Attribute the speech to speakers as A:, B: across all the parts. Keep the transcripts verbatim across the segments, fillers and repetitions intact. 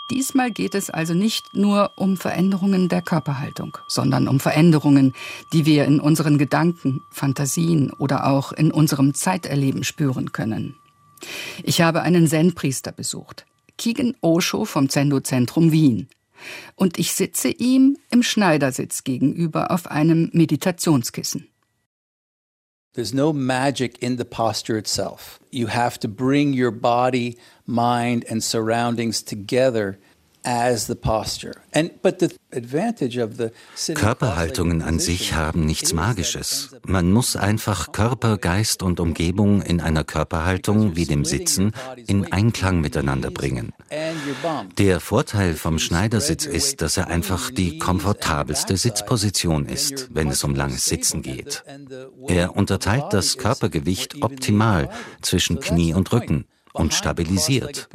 A: Diesmal geht es also nicht nur um Veränderungen der Körperhaltung, sondern um Veränderungen, die wir in unseren Gedanken, Fantasien oder auch in unserem Zeiterleben spüren können. Ich habe einen Zen-Priester besucht, Kigen Osho vom Zendo-Zentrum Wien. Und ich sitze ihm im Schneidersitz gegenüber auf einem Meditationskissen.
B: There's no magic in the posture itself. You have to bring your body, mind and surroundings together as the posture. And but the advantage of the
C: Körperhaltungen an sich haben nichts Magisches. Man muss einfach Körper, Geist und Umgebung in einer Körperhaltung wie dem Sitzen in Einklang miteinander bringen. Der Vorteil vom Schneidersitz ist, dass er einfach die komfortabelste Sitzposition ist, wenn es um langes Sitzen geht. Er unterteilt das Körpergewicht optimal zwischen Knie und Rücken und stabilisiert.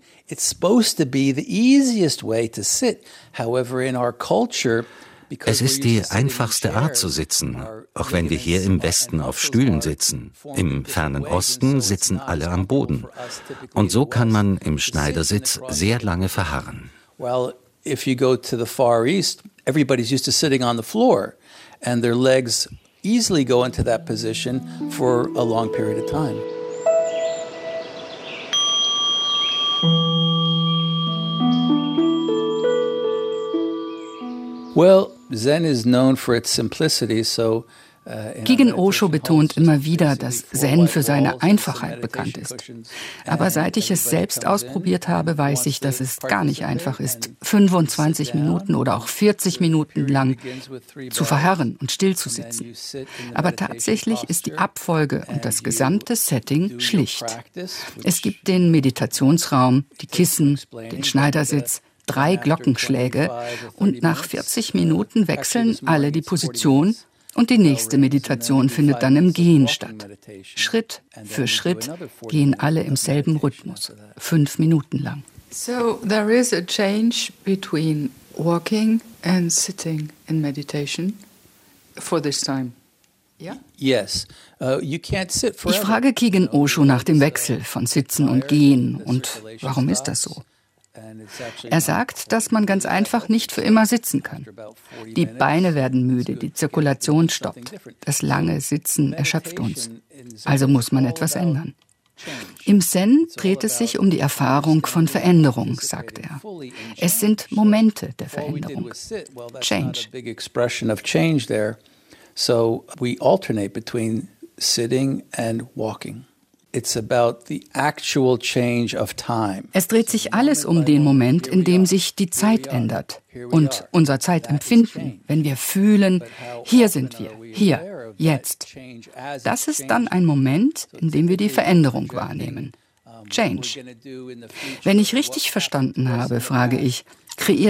C: Es ist die einfachste Art zu sitzen, auch wenn wir hier im Westen auf Stühlen sitzen. Im fernen Osten sitzen alle am Boden. Und so kann man im Schneidersitz sehr lange verharren.
B: Well, if you go to the Far East, everybody's used to sitting on the floor and their legs easily go into that position for a long period of time. Well, Zen is known for its simplicity, so
A: Kigen Osho betont immer wieder, dass Zen für seine Einfachheit bekannt ist. Aber seit ich es selbst ausprobiert habe, weiß ich, dass es gar nicht einfach ist, fünfundzwanzig Minuten oder auch vierzig Minuten lang zu verharren und still zu sitzen. Aber tatsächlich ist die Abfolge und das gesamte Setting schlicht. Es gibt den Meditationsraum, die Kissen, den Schneidersitz, drei Glockenschläge und nach vierzig Minuten wechseln alle die Position und die nächste Meditation findet dann im Gehen statt. Schritt für Schritt gehen alle im selben Rhythmus, fünf Minuten lang.
D: So there is a change between walking and sitting in meditation for this time. Yeah?
B: Yes. Uh, you can't sit forever.
A: Ich frage Kigen Osho nach dem Wechsel von Sitzen und Gehen und warum ist das so? Er sagt, dass man ganz einfach nicht für immer sitzen kann. Die Beine werden müde, die Zirkulation stoppt. Das lange Sitzen erschöpft uns. Also muss man etwas ändern. Im Zen dreht es sich um die Erfahrung von Veränderung, sagt er. Es sind Momente der Veränderung. Change.
B: So we alternate between sitting and walking. It's about the actual change of time.
A: Es dreht sich alles um den Moment, in dem sich die Zeit ändert und unser Zeitempfinden, wenn wir fühlen, hier sind wir, hier, jetzt. Das ist dann ein Moment, in dem wir die Veränderung wahrnehmen. Change. Wenn ich richtig verstanden habe, frage ich, kreiert